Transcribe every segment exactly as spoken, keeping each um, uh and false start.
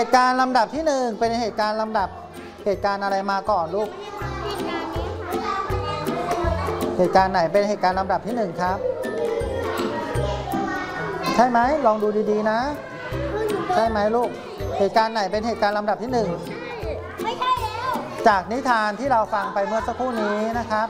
ตุการณ์ลำดับที่หนึ่งเป็นเหตุการณ์ลำดับเหตุการณ์อะไรมาก่อนลูกเหตุการณ์ไหนเป็นเหตุการณ์ลำดับที่หนึ่งครับใช่ไหมลองดูดีๆนะใช่ไหมลูกเหตุการณ์ไหนเป็นเหตุการณ์ลำดับที่หนึ่งไม่ใช่แล้วจากนิทานที่เราฟังไปเมื่อสักครู่นี้นะครับ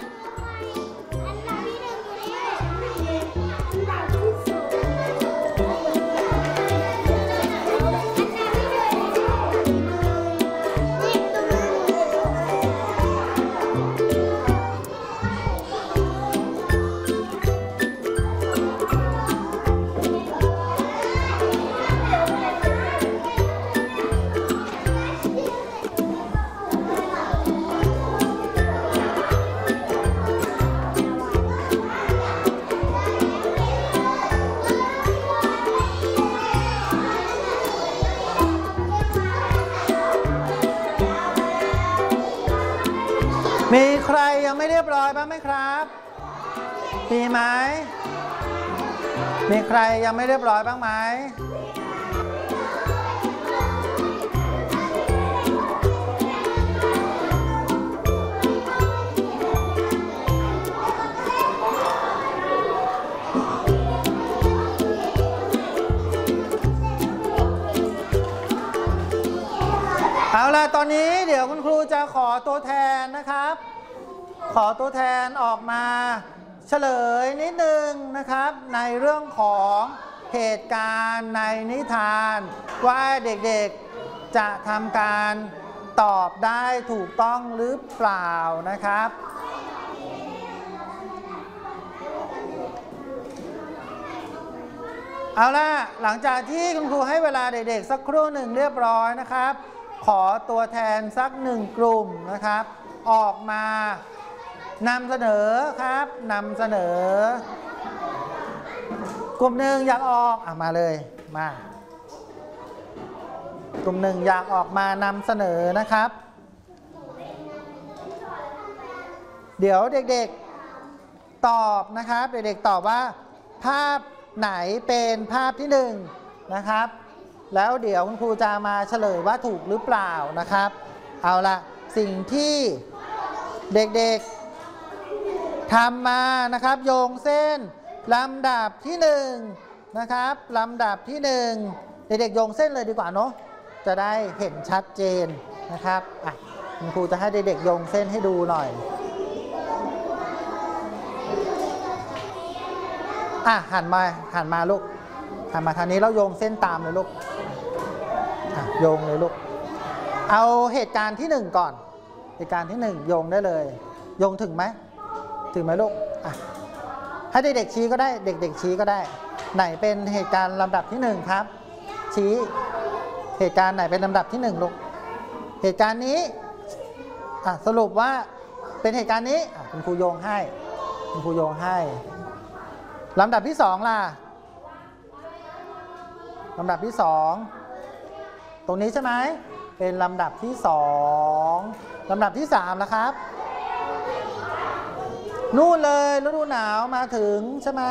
มีใครยังไม่เรียบร้อยบ้างไหมครับมีไหมมีใครยังไม่เรียบร้อยบ้างไหมเอาล่ะตอนนี้เดี๋ยวคุณครูจะขอตัวแทนนะครับขอตัวแทนออกมาเฉลยนิดนึงนะครับในเรื่องของเหตุการณ์ในนิทานว่าเด็กๆจะทำการตอบได้ถูกต้องหรือเปล่านะครับเอาล่ะหลังจากที่คุณครูให้เวลาเด็กๆสักครู่หนึ่งเรียบร้อยนะครับขอตัวแทนสักหนึ่งกลุ่มนะครับออกมานำเสนอครับนำเสนอกลุ่มหนึ่งอยากออกอ่ะมาเลยมากลุ่มหนึ่งอยากออกมานำเสนอนะครับเดี๋ยวเด็กๆตอบนะครับเด็กๆตอบว่าภาพไหนเป็นภาพที่หนึ่งนะครับแล้วเดี๋ยวคุณครูจะมาเฉลยว่าถูกหรือเปล่านะครับเอาละสิ่งที่เด็กๆทำมานะครับโยงเส้นลำดับที่หนึ่งนะครับลำดับที่หนึ่งเด็กๆโยงเส้นเลยดีกว่าเนาะจะได้เห็นชัดเจนนะครับอ่ะคุณครูจะให้เด็กๆโยงเส้นให้ดูหน่อยอ่ะหันมาหันมาลูกหันมาทางนี้แล้วโยงเส้นตามเลยลูกโยงเลยลูกเอาเหตุการณ์ที่หนึ่งก่อนเหตุการณ์ที่หนึ่งโยงได้เลยโยงถึงไหมถึงไหมลูกอ่ะให้เด็กๆชี้ก็ได้เด็กๆชี้ก็ได้ไหนเป็นเหตุการณ์ลำดับที่หนึ่งครับชี้เหตุการณ์ไหนเป็นลำดับที่หนึ่งลูกเหตุการณ์นี้อ่ะสรุปว่าเป็นเหตุการณ์นี้อ่ะคุณครูโยงให้คุณครูโยงให้ลำดับที่สองล่ะลำดับที่สองตรงนี้ใช่ไหมเป็นลำดับที่สองลำดับที่สามแล้วครับนู่นเลยฤดูหนาวมาถึงใช่ไหม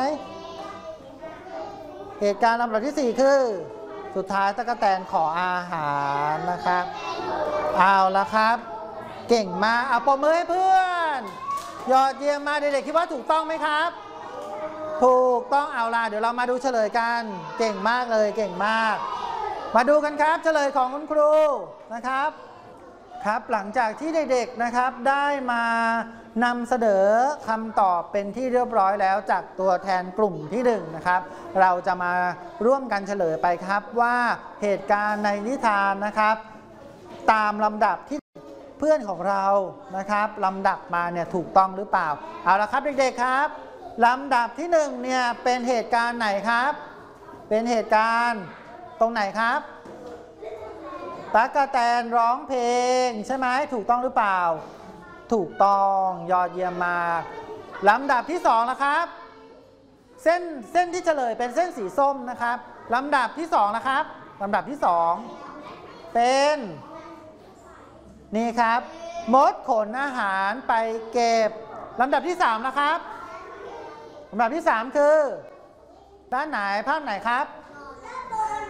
เหตุการณ์ลำดับที่สี่คือสุดท้ายตั๊กแตนขออาหารนะครับเอาละครับเก่งมากเอาปรบมือให้เพื่อนยอดเยี่ยมมาเด็กๆคิดว่าถูกต้องไหมครับถูกต้องเอาล่ะเดี๋ยวเรามาดูเฉลยกันเก่งมากเลยเก่งมากมาดูกันครับเฉลยของคุณครูนะครับครับหลังจากที่เด็กๆนะครับได้มานำเสนอคำตอบเป็นที่เรียบร้อยแล้วจากตัวแทนกลุ่มที่หนึ่งนะครับเราจะมาร่วมกันเฉลยไปครับว่าเหตุการณ์ในนิทานนะครับตามลำดับที่เพื่อนของเรานะครับลำดับมาเนี่ยถูกต้องหรือเปล่าเอาละครับเด็กๆครับลำดับที่หนึ่งเนี่ยเป็นเหตุการณ์ไหนครับเป็นเหตุการณ์ตรงไหนครับตั๊กแตนร้องเพลงใช่ไหมถูกต้องหรือเปล่าถูกต้องยอดเยี่ยมมากลำดับที่สองนะครับเส้นเส้นที่เฉลยเป็นเส้นสีส้มนะครับลำดับที่สองนะครับลำดับที่สองเป็นนี่ครับมดขนอาหารไปเก็บลำดับที่สามนะครับลำดับที่สามคือด้านไหนภาพไหนครับ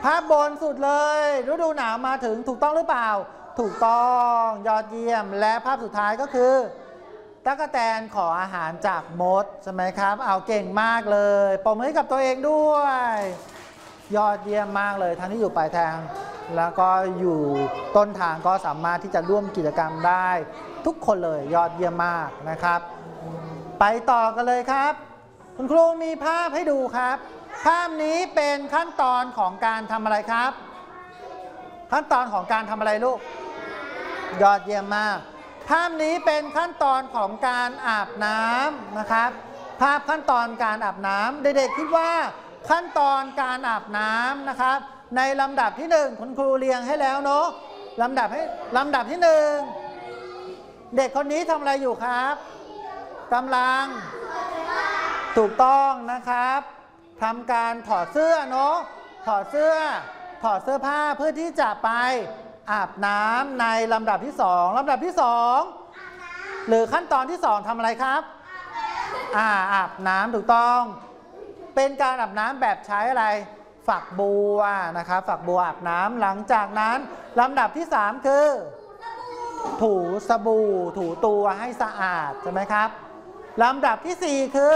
ภาพบนสุดเลยฤดูหนาวมาถึงถูกต้องหรือเปล่าถูกต้องยอดเยี่ยมและภาพสุดท้ายก็คือตั๊กแตนขออาหารจากมดใช่ไหมครับเอาเก่งมากเลยปรบมือให้กับตัวเองด้วยยอดเยี่ยมมากเลยทั้งที่อยู่ปลายทางแล้วก็อยู่ต้นทางก็สามารถที่จะร่วมกิจกรรมได้ทุกคนเลยยอดเยี่ยมมากนะครับไปต่อกันเลยครับคุณครูมีภาพให้ดูครับภาพนี้เป็นขั้นตอนของการทำอะไรครับขั้นตอนของการทำอะไรลูกยอดเยี่ยมมากภาพนี้เป็นขั้นตอนของการอาบน้ำนะครับภาพขั้นตอนการอาบน้ำเด็กๆคิดว่าขั้นตอนการอาบน้ำนะครับในลำดับที่หนึ่งคุณครูเรียงให้แล้วเนาะลำดับให้ลำดับที่หนึ่งเด็กคนนี้ทำอะไรอยู่ครับกำลังถูกต้องนะครับทำการถอดเสื้อเนาะถอดเสื้อถอดเสื้อผ้าเพื่อที่จะไปอาบน้ำในลำดับที่สองลำดับที่สองหรือขั้นตอนที่สองทำอะไรครับอ่าอาบน้ำถูกต้องเป็นการอาบน้ำแบบใช้อะไรฝักบัวนะครับฝักบัวอาบน้ำหลังจากนั้นลำดับที่สามคือถูสบู่ถูตัวให้สะอาดใช่ไหมครับลำดับที่สี่คือ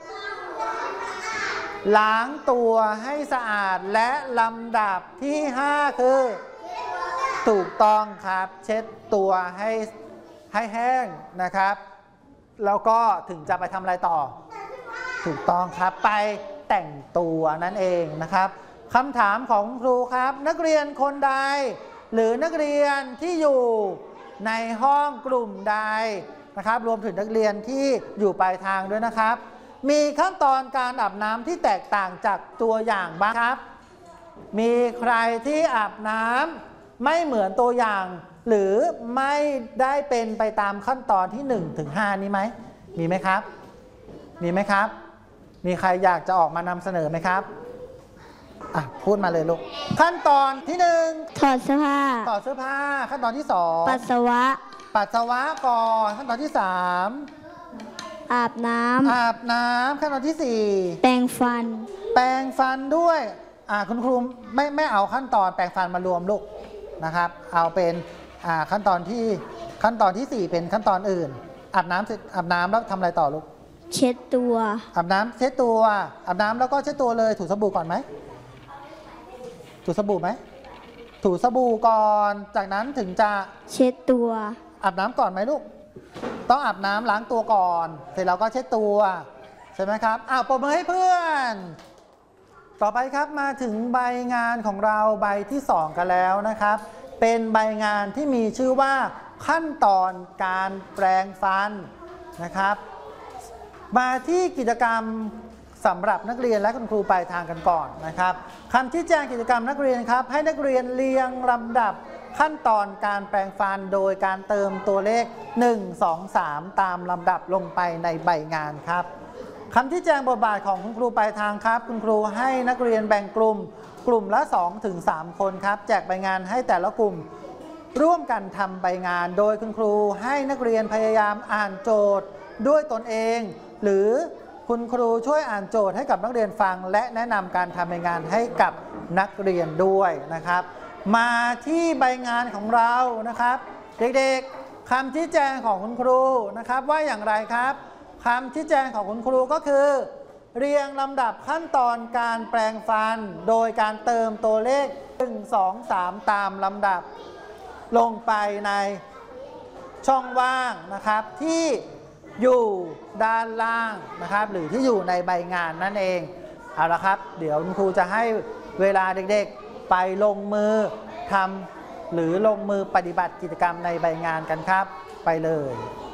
ล้างตัวให้สะอาดและลำดับที่ห้าคือถูกต้องครับเช็ดตัวให้ให้แห้งนะครับแล้วก็ถึงจะไปทำอะไรต่อถูกต้องครับไปแต่งตัวนั่นเองนะครับคำถามของครูครับนักเรียนคนใดหรือนักเรียนที่อยู่ในห้องกลุ่มใดนะครับรวมถึงนักเรียนที่อยู่ปลายทางด้วยนะครับมีขั้นตอนการอาบน้ำที่แตกต่างจากตัวอย่างบ้างครับมีใครที่อาบน้ำไม่เหมือนตัวอย่างหรือไม่ได้เป็นไปตามขั้นตอนที่หนึ่งถึงห้านี้ไหมมีไหมครับมีไหมครับมีใครอยากจะออกมานำเสนอไหมครับอ่ะพูดมาเลยลูกขั้นตอนที่หนึ่งถอดเสื้อผ้าถอดเสื้อผ้าขั้นตอนที่สองปัสสาวะปัสสาวะก่อนขั้นตอนที่สามอาบน้ำอาบน้ำขั้นตอนที่สี่แปรงฟันแปรงฟันด้วยอ่าคุณครูไม่ไม่เอาขั้นตอนแปรงฟันมารวมลูกนะครับเอาเป็นอ่าขั้นตอนที่ขั้นตอนที่สี่เป็นขั้นตอนอื่นอาบน้ำเสร็จอาบน้ำแล้วทำอะไรต่อลูกเช็ดตัวอาบน้ำเช็ดตัวอาบน้ำแล้วก็เช็ดตัวเลยถูสบู่ก่อนไหมถูสบู่ไหมถูสบู่ก่อนจากนั้นถึงจะเช็ดตัวอาบน้ำก่อนไหมลูกต้องอาบน้ำล้างตัวก่อนเสร็จแล้วก็เช็ดตัวใช่ไหมครับอ้าวปรบมือให้เพื่อนต่อไปครับมาถึงใบงานของเราใบที่สองกันแล้วนะครับเป็นใบงานที่มีชื่อว่าขั้นตอนการแปรงฟันนะครับมาที่กิจกรรมสำหรับนักเรียนและคุณครูปลายทางกันก่อนนะครับคำชี้แจงกิจกรรมนักเรียนครับให้นักเรียนเรียงลำดับขั้นตอนการแปรงฟันโดยการเติมตัวเลขหนึ่ง สอง สามตามลำดับลงไปในใบงานครับคำชี้แจงบทบาทของคุณครูปลายทางครับคุณครูให้นักเรียนแบ่งกลุ่มกลุ่มละ สองถึงสาม คนครับแจกใบงานให้แต่ละกลุ่มร่วมกันทำใบงานโดยคุณครูให้นักเรียนพยายามอ่านโจทย์ด้วยตนเองหรือคุณครูช่วยอ่านโจทย์ให้กับนักเรียนฟังและแนะนำการทำใบงานให้กับนักเรียนด้วยนะครับมาที่ใบงานของเรานะครับเด็กๆคำชี้แจงของคุณครูนะครับว่าอย่างไรครับคำชี้แจงของคุณครูก็คือเรียงลำดับขั้นตอนการแปรงฟันโดยการเติมตัวเลขหนึ่ง สอง สามตามลำดับลงไปในช่องว่างนะครับที่อยู่ด้านล่างนะครับหรือที่อยู่ในใบงานนั่นเองเอาละครับเดี๋ยวคุณครูจะให้เวลาเด็กๆไปลงมือทำหรือลงมือปฏิบัติกิจกรรมในใบงานกันครับไปเลย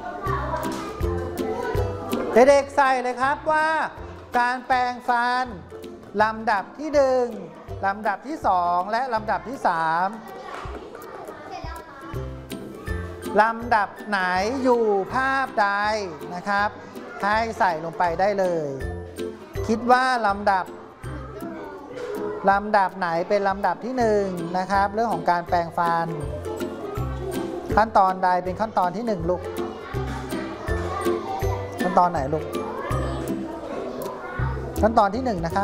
เด็กๆใส่เลยครับว่าการแปรงฟันลำดับที่หนึ่งลำดับที่สองและลำดับที่สามลำดับไหนอยู่ภาพใดนะครับให้ใส่ลงไปได้เลยคิดว่าลำดับลำดับไหนเป็นลำดับที่หนึ่งนะครับเรื่องของการแปรงฟันขั้นตอนใดเป็นขั้นตอนที่หนึ่งลูกขั้นตอนไหนลูกขั้นตอนที่หนึ่งนะครับ